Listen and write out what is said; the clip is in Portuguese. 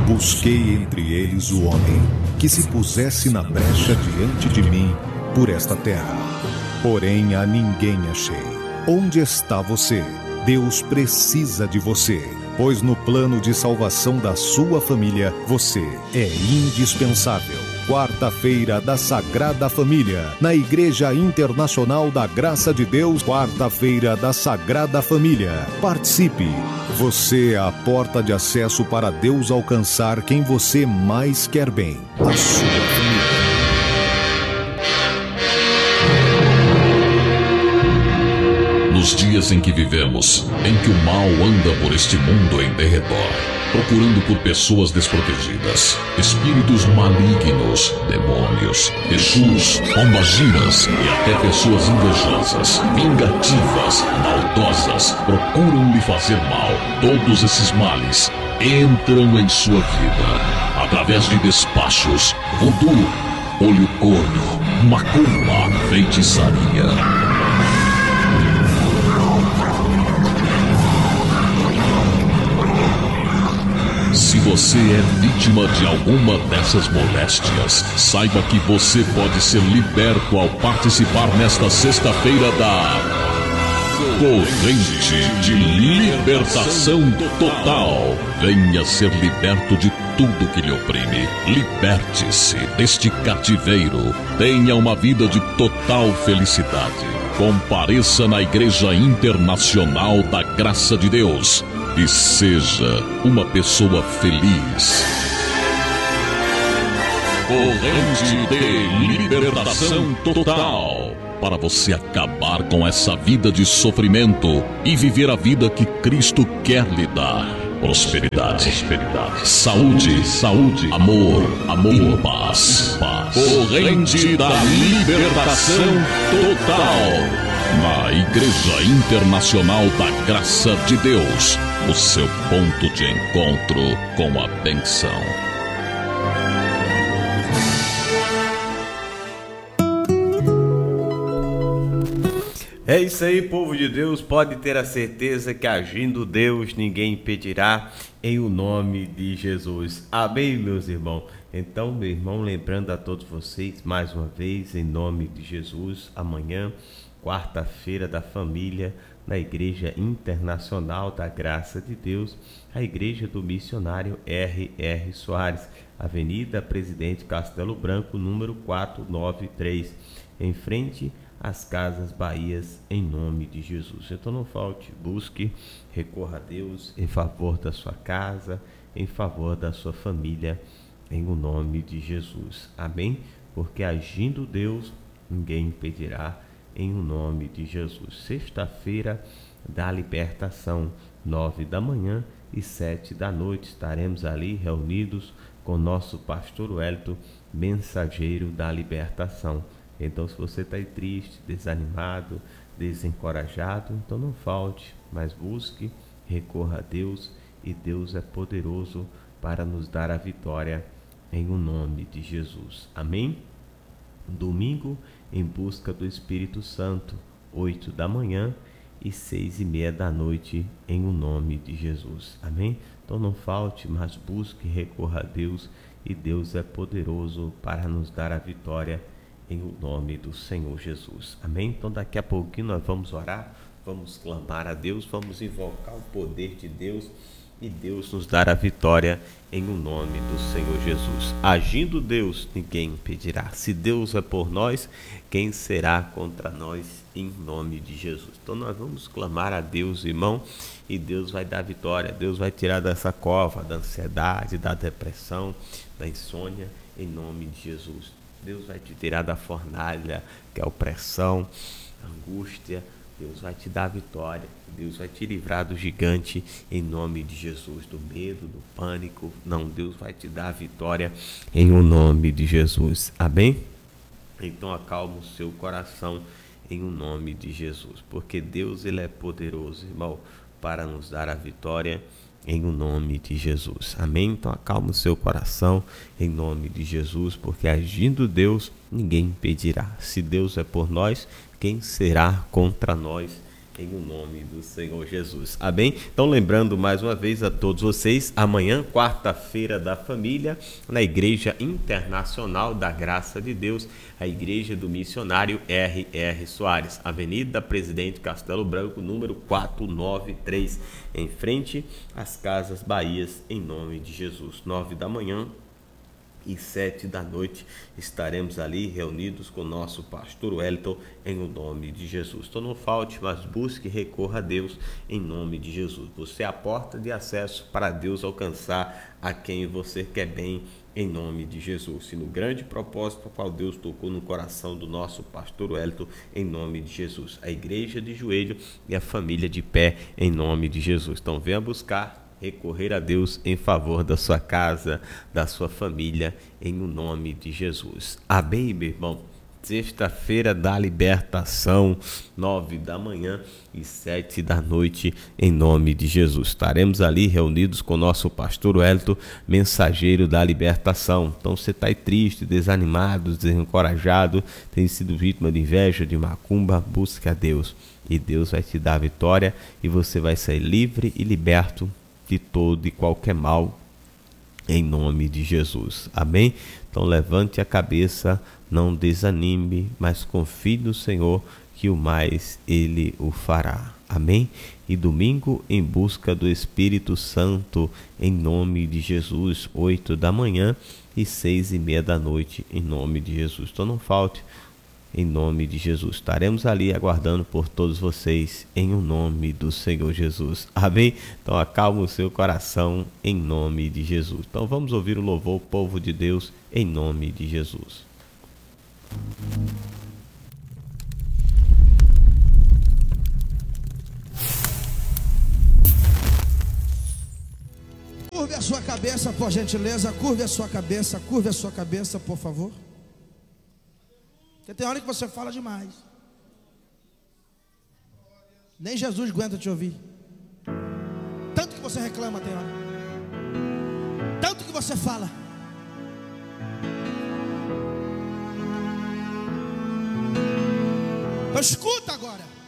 Busquei entre eles o homem que se pusesse na brecha diante de mim por esta terra. Porém a ninguém achei. Onde está você? Deus precisa de você, pois no plano de salvação da sua família, você é indispensável. Quarta-feira da Sagrada Família, na Igreja Internacional da Graça de Deus, Quarta-feira da Sagrada Família. Participe! Você é a porta de acesso para Deus alcançar quem você mais quer bem, a sua família. Nos dias em que vivemos, em que o mal anda por este mundo em derredor, procurando por pessoas desprotegidas, espíritos malignos, demônios, exus, pombagiras e até pessoas invejosas, vingativas, maldosas, procuram lhe fazer mal. Todos esses males entram em sua vida através de despachos, voodoo, olho corno, macumba, feitiçaria. Se você é vítima de alguma dessas moléstias, saiba que você pode ser liberto ao participar nesta sexta-feira da Corrente de Libertação Total. Venha ser liberto de tudo que lhe oprime. Liberte-se deste cativeiro. Tenha uma vida de total felicidade. Compareça na Igreja Internacional da Graça de Deus e seja uma pessoa feliz. Corrente de Libertação Total. Para você acabar com essa vida de sofrimento e viver a vida que Cristo quer lhe dar. Prosperidade, saúde, amor e paz. Corrente da Libertação Total. Na Igreja Internacional da Graça de Deus, o seu ponto de encontro com a bênção. É isso aí, povo de Deus, pode ter a certeza que agindo Deus, ninguém impedirá, em o nome de Jesus. Amém, meus irmãos? Então, meu irmão, lembrando a todos vocês, mais uma vez, em nome de Jesus, amanhã, quarta-feira da família, na Igreja Internacional da Graça de Deus, a Igreja do Missionário R.R. Soares, Avenida Presidente Castelo Branco, número 493, em frente às Casas Bahias, em nome de Jesus. Então não falte, busque, recorra a Deus em favor da sua casa, em favor da sua família, em o nome de Jesus. Amém? Porque agindo Deus, ninguém impedirá, em o nome de Jesus. Sexta-feira da libertação, 9 da manhã e 7 da noite, estaremos ali reunidos com nosso pastor Wellington, mensageiro da libertação. Então, se você está aí triste, desanimado, desencorajado, então não falte, mas busque, recorra a Deus, e Deus é poderoso para nos dar a vitória em o nome de Jesus. Amém? Domingo, em busca do Espírito Santo, 8 da manhã e 6:30 da noite, em o nome de Jesus. Amém? Então não falte, mas busque, recorra a Deus, e Deus é poderoso para nos dar a vitória em o nome do Senhor Jesus. Amém? Então daqui a pouquinho nós vamos orar, vamos clamar a Deus, vamos invocar o poder de Deus e Deus nos dar a vitória em o nome do Senhor Jesus. Agindo Deus, ninguém impedirá. Se Deus é por nós, quem será contra nós, em nome de Jesus? Então nós vamos clamar a Deus, irmão, e Deus vai dar vitória. Deus vai tirar dessa cova da ansiedade, da depressão, da insônia, em nome de Jesus. Deus vai te tirar da fornalha, que é a opressão, a angústia. Deus vai te dar a vitória. Deus vai te livrar do gigante, em nome de Jesus, do medo, do pânico. Não, Deus vai te dar a vitória em o nome de Jesus. Amém? Então acalma o seu coração em o nome de Jesus, porque Deus, ele é poderoso, irmão, para nos dar a vitória em o nome de Jesus. Amém? Então acalma o seu coração em nome de Jesus, porque agindo Deus, ninguém impedirá. Se Deus é por nós, quem será contra nós, em o nome do Senhor Jesus. Amém? Então, lembrando mais uma vez a todos vocês, amanhã, quarta-feira da família, na Igreja Internacional da Graça de Deus, a Igreja do Missionário R.R. Soares, Avenida Presidente Castelo Branco, número 493, em frente às Casas Bahias, em nome de Jesus. 9 da manhã e 7 da noite estaremos ali reunidos com o nosso pastor Wellington em o nome de Jesus. Então não falte, mas busque e recorra a Deus em nome de Jesus. Você é a porta de acesso para Deus alcançar a quem você quer bem em nome de Jesus. E no grande propósito ao qual Deus tocou no coração do nosso pastor Wellington em nome de Jesus. A igreja de joelho e a família de pé em nome de Jesus. Então venha buscar recorrer a Deus em favor da sua casa, da sua família, em o nome de Jesus. Amém, meu irmão? Sexta-feira da libertação, 9 da manhã e 7 da noite, em nome de Jesus. Estaremos ali reunidos com o nosso pastor Wellington, mensageiro da libertação. Então você está aí triste, desanimado, desencorajado, tem sido vítima de inveja, de macumba, busque a Deus. E Deus vai te dar a vitória e você vai sair livre e liberto de todo e qualquer mal, em nome de Jesus. Amém? Então levante a cabeça, não desanime, mas confie no Senhor, que o mais Ele o fará. Amém? E domingo, em busca do Espírito Santo, em nome de Jesus, 8 da manhã e 6:30 da noite, em nome de Jesus. Então não falte, em nome de Jesus. Estaremos ali aguardando por todos vocês em o nome do Senhor Jesus. Amém? Então acalma o seu coração em nome de Jesus. Então vamos ouvir o louvor, povo de Deus, em nome de Jesus. Curve a sua cabeça, por gentileza. Curve a sua cabeça, por favor. Porque tem hora que você fala demais. Nem Jesus aguenta te ouvir. Tanto que você reclama, tem hora. Tanto que você fala. Então escuta agora.